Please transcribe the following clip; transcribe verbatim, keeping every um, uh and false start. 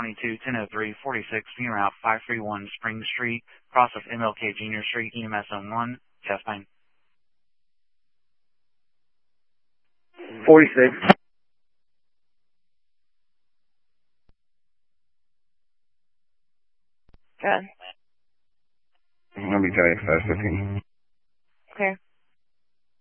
twenty-two, ten oh three, forty-six, funeral route five three one Spring Street, cross of M L K Junior Street, E M S zone one, chest pain. forty-six. Good. I'll be telling you fast fifteen. Okay.